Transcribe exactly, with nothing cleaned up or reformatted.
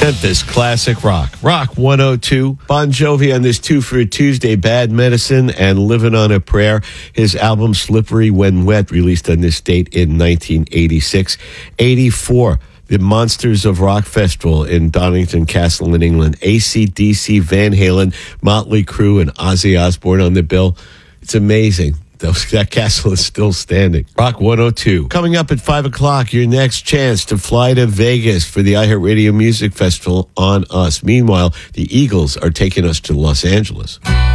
Memphis Classic Rock. Rock one oh two. Bon Jovi on this two for a Tuesday, Bad Medicine and Living on a Prayer. His album Slippery When Wet, released on this date in nineteen eighty-six. eighty-four, the Monsters of Rock Festival in Donington Castle in England. A C D C, Van Halen, Motley Crue, and Ozzy Osbourne on the bill. It's amazing. That castle is still standing. Rock one oh two. Coming up at five o'clock, your next chance to fly to Vegas for the iHeartRadio Music Festival on us. Meanwhile, the Eagles are taking us to Los Angeles.